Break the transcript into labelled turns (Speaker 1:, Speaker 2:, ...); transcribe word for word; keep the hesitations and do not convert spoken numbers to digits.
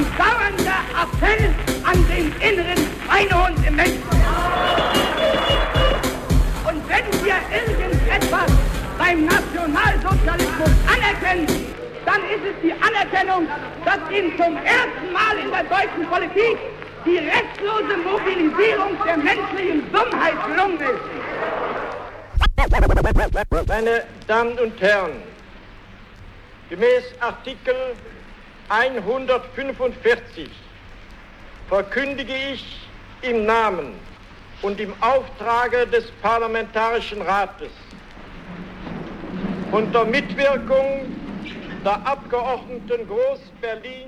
Speaker 1: dauernder Appell an den inneren Schweinehund im Menschen. Und wenn wir irgendetwas beim Nationalsozialismus anerkennen, dann ist es die Anerkennung, dass ihm zum ersten Mal in der deutschen Politik die restlose Mobilisierung der menschlichen Dummheit gelungen ist.
Speaker 2: Meine Damen und Herren, gemäß Artikel hundertfünfundvierzig verkündige ich im Namen und im Auftrage des Parlamentarischen Rates unter Mitwirkung der Abgeordneten Groß-Berlin